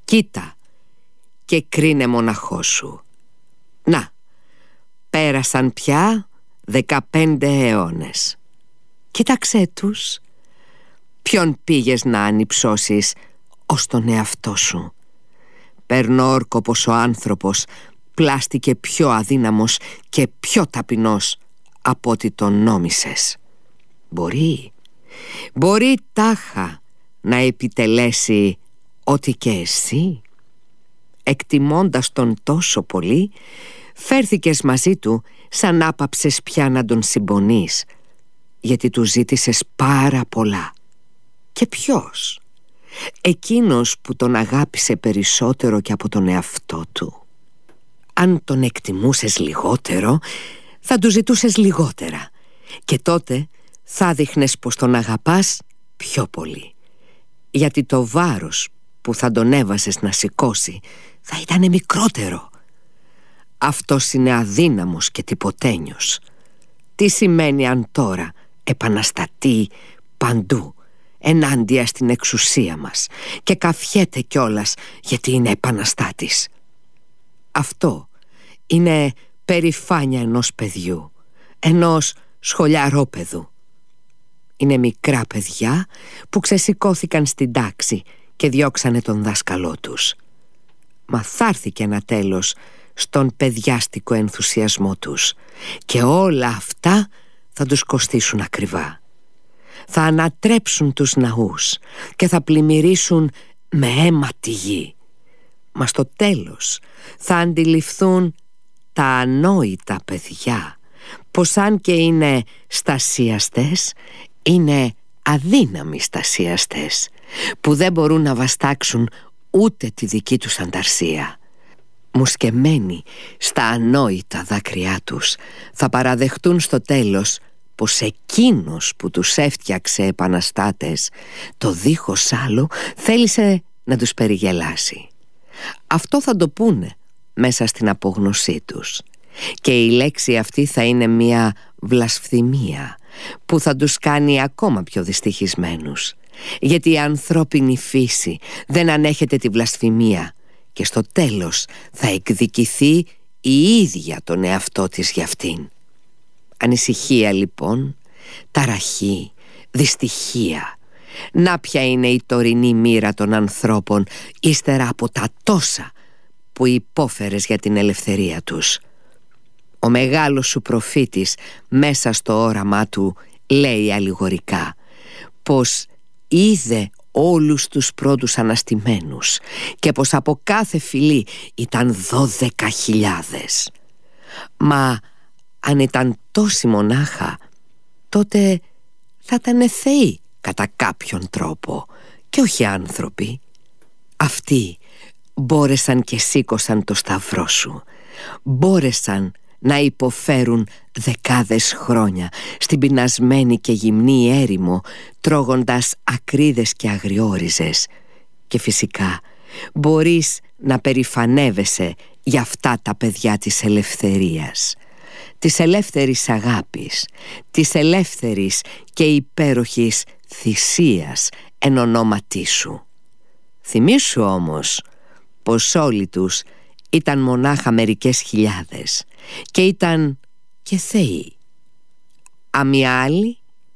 Κοίτα και κρίνε μοναχός σου. Να, πέρασαν πια 15 αιώνες. Κοίταξέ τους. Ποιον πήγες να ανυψώσεις ως τον εαυτό σου? Περνόρκο πως ο άνθρωπος πλάστηκε πιο αδύναμος και πιο ταπεινός από ό,τι τον νόμισες. Μπορεί τάχα να επιτελέσει ό,τι και εσύ. Εκτιμώντας τον τόσο πολύ, φέρθηκες μαζί του σαν άπαψες πια να τον συμπονείς, γιατί του ζήτησες πάρα πολλά. Και ποιος? Εκείνος που τον αγάπησε περισσότερο και από τον εαυτό του. Αν τον εκτιμούσες λιγότερο, θα του ζητούσες λιγότερα, και τότε θα δείχνες πως τον αγαπάς πιο πολύ, γιατί το βάρος που θα τον έβαζες να σηκώσει θα ήταν μικρότερο. Αυτός είναι αδύναμος και τυποτένιος. Τι σημαίνει αν τώρα επαναστατεί παντού ενάντια στην εξουσία μας και καφιέται κιόλας γιατί είναι επαναστάτης? Αυτό είναι περηφάνεια ενός παιδιού, ενός σχολιαρόπαιδου. Είναι μικρά παιδιά που ξεσηκώθηκαν στην τάξη και διώξανε τον δάσκαλό τους. Μα θα έρθει και ένα τέλος στον παιδιάστικο ενθουσιασμό τους, και όλα αυτά θα τους κοστίσουν ακριβά. Θα ανατρέψουν τους ναούς και θα πλημμυρίσουν με αίμα τη γη. Μα στο τέλος θα αντιληφθούν τα ανόητα παιδιά πως αν και είναι στασιαστές, είναι αδύναμοι στασιαστές που δεν μπορούν να βαστάξουν ούτε τη δική τους ανταρσία. Μουσκεμένοι στα ανόητα δάκρυά τους, θα παραδεχτούν στο τέλος πως εκείνος που τους έφτιαξε επαναστάτες, το δίχως άλλο θέλησε να τους περιγελάσει. Αυτό θα το πούνε μέσα στην απόγνωσή τους, και η λέξη αυτή θα είναι μια βλασφημία που θα τους κάνει ακόμα πιο δυστυχισμένους, γιατί η ανθρώπινη φύση δεν ανέχεται τη βλασφημία και στο τέλος θα εκδικηθεί η ίδια τον εαυτό της για αυτήν. Ανησυχία λοιπόν, ταραχή, δυστυχία. Να ποια είναι η τωρινή μοίρα των ανθρώπων ύστερα από τα τόσα που υπόφερες για την ελευθερία τους. Ο μεγάλος σου προφήτης μέσα στο όραμά του λέει αλληγορικά πως είδε όλους τους πρώτους αναστημένους και πως από κάθε φυλή ήταν 12.000. Μα αν ήταν τόσοι μονάχα, τότε θα ήταν θεοί κατά κάποιον τρόπο και όχι άνθρωποι. Αυτοί μπόρεσαν και σήκωσαν το σταυρό σου. Μπόρεσαν να υποφέρουν δεκάδες χρόνια στην πεινασμένη και γυμνή έρημο, τρώγοντας ακρίδες και αγριόριζες. Και φυσικά μπορείς να περηφανεύεσαι για αυτά τα παιδιά της ελευθερίας, της ελεύθερης αγάπης, της ελεύθερης και υπέροχης θυσίας εν ονόματί σου. Θυμήσου όμως πως όλοι τους ήταν μονάχα μερικές χιλιάδες και ήταν και θεοί. Αμοι άλλοι?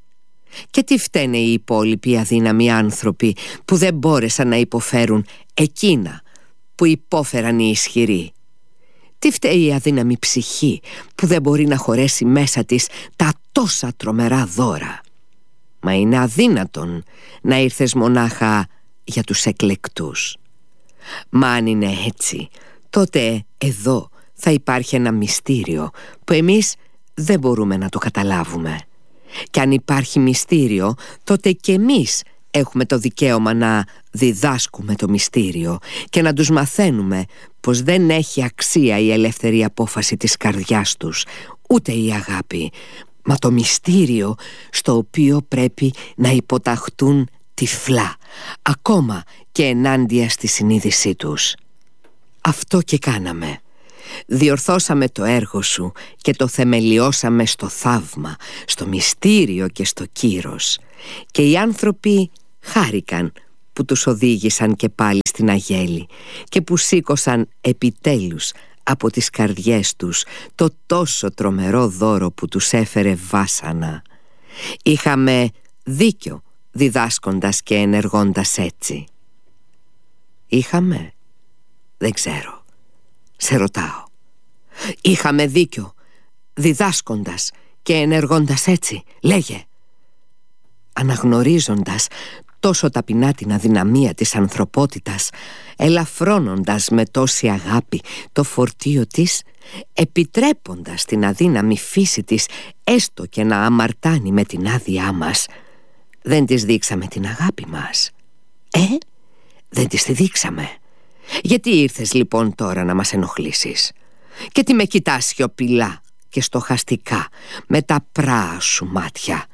Και τι φταίνε οι υπόλοιποι αδύναμοι άνθρωποι που δεν μπόρεσαν να υποφέρουν εκείνα που υπόφεραν οι ισχυροί? Τι φταίει η αδύναμη ψυχή που δεν μπορεί να χωρέσει μέσα της τα τόσα τρομερά δώρα? Μα είναι αδύνατον να ήρθες μονάχα για τους εκλεκτούς. Μα αν είναι έτσι, τότε εδώ θα υπάρχει ένα μυστήριο που εμείς δεν μπορούμε να το καταλάβουμε. Και αν υπάρχει μυστήριο, τότε και εμείς έχουμε το δικαίωμα να διδάσκουμε το μυστήριο και να τους μαθαίνουμε πως δεν έχει αξία η ελεύθερη απόφαση της καρδιάς τους, ούτε η αγάπη, μα το μυστήριο στο οποίο πρέπει να υποταχτούν τυφλά, ακόμα και ενάντια στη συνείδησή τους. Αυτό και κάναμε. Διορθώσαμε το έργο σου και το θεμελιώσαμε στο θαύμα, στο μυστήριο και στο κύρος. Και οι άνθρωποι χάρηκαν που τους οδήγησαν και πάλι στην αγέλη και που σήκωσαν επιτέλους από τις καρδιές τους το τόσο τρομερό δώρο που τους έφερε βάσανα. Είχαμε δίκιο διδάσκοντας και ενεργώντας έτσι. Είχαμε? Δεν ξέρω. Σε ρωτάω. Είχαμε δίκιο διδάσκοντας και ενεργώντας έτσι? Λέγε. Αναγνωρίζοντας τόσο ταπεινά την αδυναμία της ανθρωπότητας, ελαφρώνοντας με τόση αγάπη το φορτίο της, επιτρέποντας την αδύναμη φύση της έστω και να αμαρτάνει με την άδειά μας, δεν της δείξαμε την αγάπη μας? Δεν της τη δείξαμε? Γιατί ήρθες λοιπόν τώρα να μας ενοχλήσεις? Και τι με κοιτάς σιωπηλά και στοχαστικά με τα πράα σου μάτια?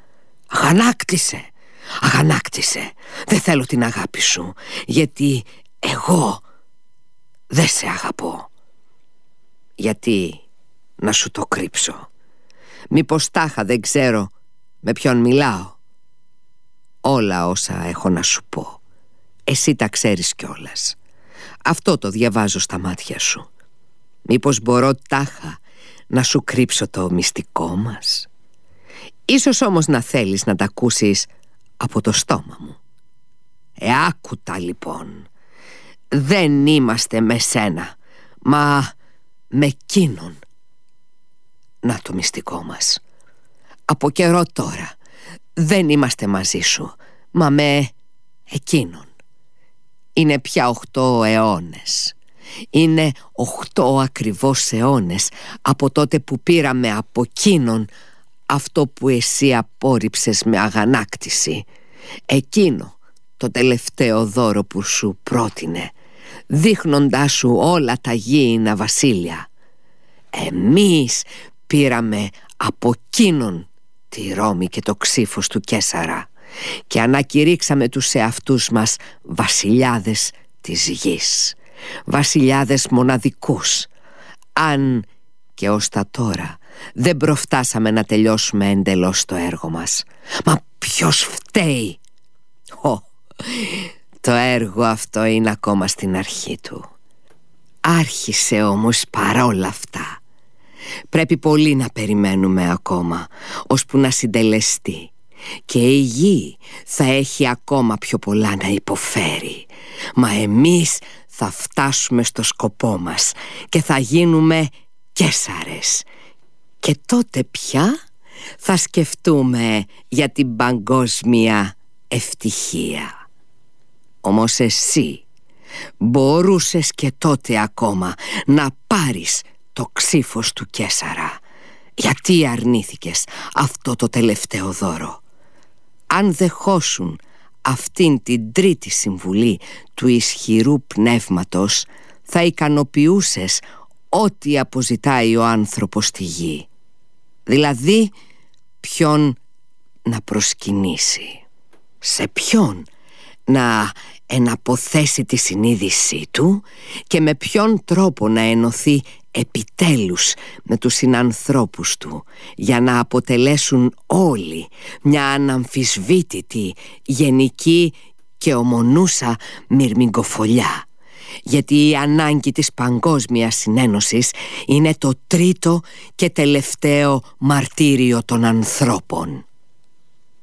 Αγανάκτησε. Δεν θέλω την αγάπη σου, γιατί εγώ δεν σε αγαπώ. Γιατί να σου το κρύψω? Μήπως τάχα δεν ξέρω με ποιον μιλάω? Όλα όσα έχω να σου πω, εσύ τα ξέρεις κιόλας. Αυτό το διαβάζω στα μάτια σου. Μήπως μπορώ τάχα να σου κρύψω το μυστικό μας? Ίσως όμως να θέλεις να τα ακούσεις από το στόμα μου. Άκουτα λοιπόν. Δεν είμαστε με σένα, μα με εκείνον. Να το μυστικό μας. Από καιρό τώρα δεν είμαστε μαζί σου, μα με εκείνον. Είναι πια 8 αιώνες. Είναι 8 ακριβώς αιώνες από τότε που πήραμε από εκείνον αυτό που εσύ απόρριψες με αγανάκτηση. Εκείνο το τελευταίο δώρο που σου πρότεινε, δείχνοντάς σου όλα τα γήινα βασίλεια. Εμείς πήραμε από εκείνον τη Ρώμη και το ξύφος του Καίσαρα και ανακηρύξαμε τους εαυτούς μας βασιλιάδες της γης, βασιλιάδες μοναδικούς. Αν και ως τα τώρα δεν προφτάσαμε να τελειώσουμε εντελώς το έργο μας. Μα ποιος φταίει? Το έργο αυτό είναι ακόμα στην αρχή του. Άρχισε όμως παρόλα αυτά. Πρέπει πολύ να περιμένουμε ακόμα, ώσπου να συντελεστεί. Και η γη θα έχει ακόμα πιο πολλά να υποφέρει. Μα εμείς θα φτάσουμε στο σκοπό μας και θα γίνουμε Καίσαρες. Και τότε πια θα σκεφτούμε για την παγκόσμια ευτυχία. Όμως εσύ μπορούσες και τότε ακόμα να πάρεις το ξύφος του Καίσαρα. Γιατί αρνήθηκες αυτό το τελευταίο δώρο? Αν δεχόσουν αυτήν την τρίτη συμβουλή του ισχυρού πνεύματος, θα ικανοποιούσες ό,τι αποζητάει ο άνθρωπος στη γη. Δηλαδή, ποιον να προσκυνήσει, σε ποιον να εναποθέσει τη συνείδησή του και με ποιον τρόπο να ενωθεί επιτέλους με τους συνανθρώπους του, για να αποτελέσουν όλοι μια αναμφισβήτητη, γενική και ομονούσα μυρμηγκοφολιά. Γιατί η ανάγκη της παγκόσμιας συνένωσης είναι το τρίτο και τελευταίο μαρτύριο των ανθρώπων.